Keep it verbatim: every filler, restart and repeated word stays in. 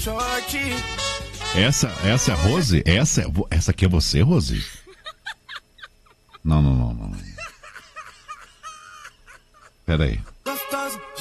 Essa, essa é a Rose? Essa, é- essa aqui é você, Rose? Não, não, não, não. Peraí.